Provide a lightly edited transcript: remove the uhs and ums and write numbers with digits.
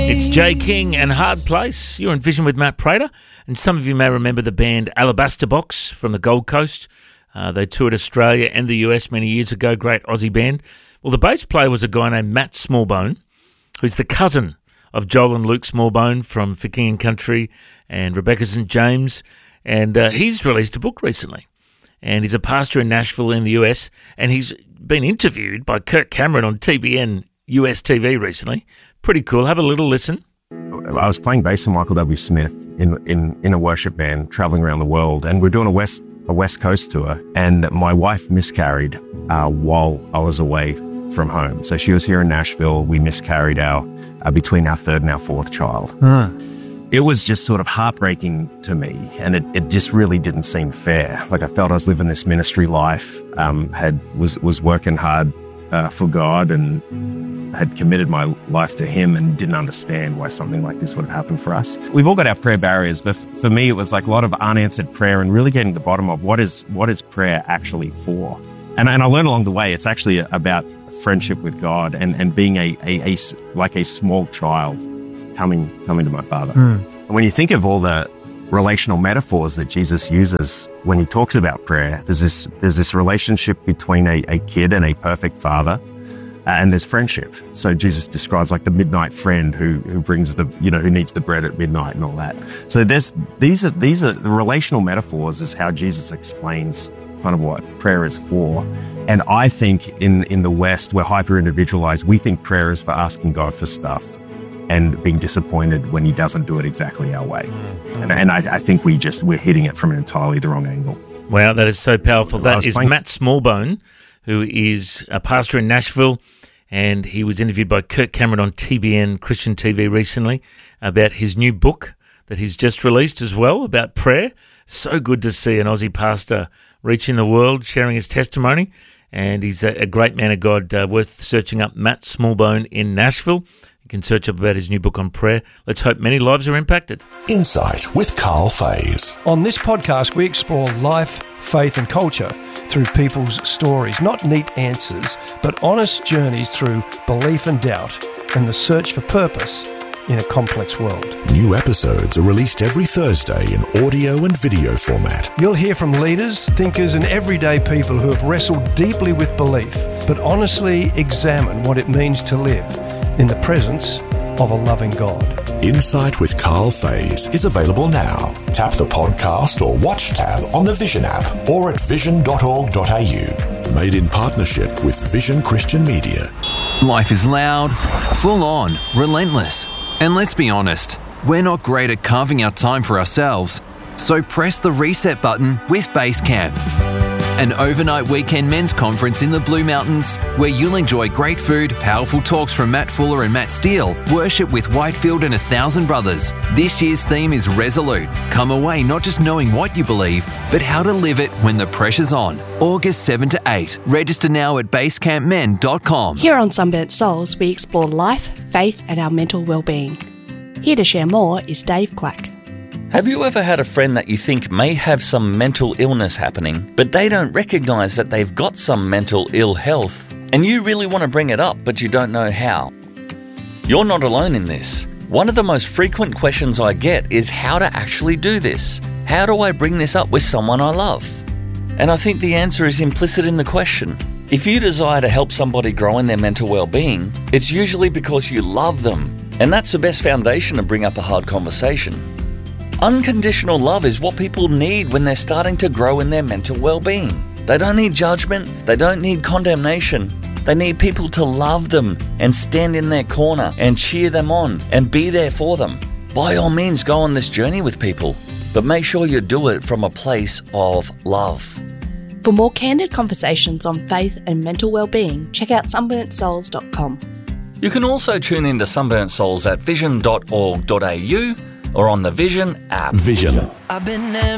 It's Jay King and Hard Place. You're in Vision with Matt Prater, and some of you may remember the band Alabaster Box from the Gold Coast. They toured Australia and the US many years ago, great Aussie band. Well, the bass player was a guy named Matt Smallbone, who's the cousin of Joel and Luke Smallbone from For King and Country and Rebecca St. James, and he's released a book recently. And he's a pastor in Nashville in the US, and he's been interviewed by Kirk Cameron on TBN US TV recently. Pretty cool. Have a little listen. I was playing bass for Michael W. Smith in a worship band traveling around the world, and we're doing a West Coast tour, and my wife miscarried while I was away from home. So she was here in Nashville. We miscarried between our third and our fourth child. It was just sort of heartbreaking to me, and it just really didn't seem fair. Like, I felt I was living this ministry life, was working hard for God, and had committed my life to Him, and didn't understand why something like this would have happened for us. We've all got our prayer barriers, but for me, it was like a lot of unanswered prayer, and really getting to the bottom of what is prayer actually for. And I learned along the way, it's actually about friendship with God, and being a small child coming to my Father. And when you think of all the relational metaphors that Jesus uses when He talks about prayer, there's this relationship between a kid and a perfect father, and there's friendship. So Jesus describes like the midnight friend who brings who needs the bread at midnight and all that. So these are the relational metaphors is how Jesus explains kind of what prayer is for. And I think in the West, we're hyper individualized. We think prayer is for asking God for stuff and being disappointed when He doesn't do it exactly our way. And I think we're hitting it from an entirely the wrong angle. Wow, that is so powerful. That is Matt Smallbone, who is a pastor in Nashville, and he was interviewed by Kirk Cameron on TBN Christian TV recently about his new book that he's just released as well about prayer. So good to see an Aussie pastor reaching the world, sharing his testimony, and he's a great man of God, worth searching up. Matt Smallbone in Nashville. You can search up about his new book on prayer. Let's hope many lives are impacted. Insight with Carl Faze. On this podcast, we explore life, faith and culture through people's stories. Not neat answers, but honest journeys through belief and doubt and the search for purpose in a complex world. New episodes are released every Thursday in audio and video format. You'll hear from leaders, thinkers and everyday people who have wrestled deeply with belief, but honestly examine what it means to live in the presence of a loving God. Insight with Carl Faze is available now. Tap the podcast or watch tab on the Vision app or at vision.org.au. Made in partnership with Vision Christian Media. Life is loud, full on, relentless. And let's be honest, we're not great at carving out time for ourselves. So press the reset button with Basecamp, an overnight weekend men's conference in the Blue Mountains where you'll enjoy great food, powerful talks from Matt Fuller and Matt Steele, worship with Whitefield and 1,000 brothers. This year's theme is Resolute. Come away not just knowing what you believe, but how to live it when the pressure's on. August 7 to 8. Register now at basecampmen.com. Here on Sunburnt Souls, we explore life, faith and our mental well-being. Here to share more is Dave Quack. Have you ever had a friend that you think may have some mental illness happening, but they don't recognise that they've got some mental ill health, and you really want to bring it up, but you don't know how? You're not alone in this. One of the most frequent questions I get is how to actually do this. How do I bring this up with someone I love? And I think the answer is implicit in the question. If you desire to help somebody grow in their mental well-being, it's usually because you love them, and that's the best foundation to bring up a hard conversation. Unconditional love is what people need when they're starting to grow in their mental well-being. They don't need judgment, they don't need condemnation. They need people to love them and stand in their corner and cheer them on and be there for them. By all means, go on this journey with people, but make sure you do it from a place of love. For more candid conversations on faith and mental well-being, check out sunburntsouls.com. You can also tune into Sunburnt Souls at vision.org.au or on the Vision app. Vision. I've been